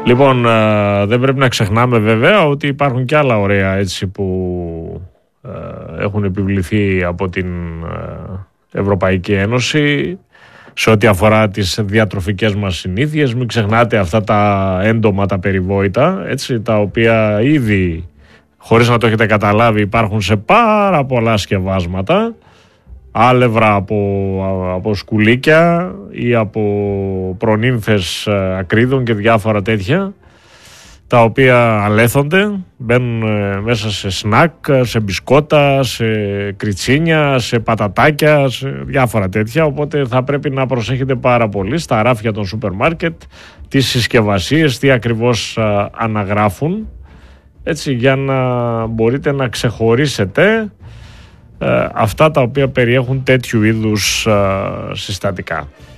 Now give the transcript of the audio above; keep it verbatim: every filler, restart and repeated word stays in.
Λοιπόν, δεν πρέπει να ξεχνάμε βέβαια ότι υπάρχουν και άλλα ωραία έτσι που έχουν επιβληθεί από την Ευρωπαϊκή Ένωση σε ό,τι αφορά τις διατροφικές μας συνήθειες. Μην ξεχνάτε αυτά τα έντομα, τα περιβόητα, έτσι, τα οποία ήδη, χωρίς να το έχετε καταλάβει, υπάρχουν σε πάρα πολλά σκευάσματα, άλευρα από, από σκουλίκια ή από προνύμφες ακρίδων και διάφορα τέτοια, τα οποία αλέθονται, μπαίνουν μέσα σε σνακ, σε μπισκότα, σε κριτσίνια, σε πατατάκια, σε διάφορα τέτοια. Οπότε θα πρέπει να προσέχετε πάρα πολύ στα ράφια των σούπερ μάρκετ τις συσκευασίες, τι ακριβώς αναγράφουν, έτσι, για να μπορείτε να ξεχωρίσετε ε, αυτά τα οποία περιέχουν τέτοιου είδους ε, συστατικά.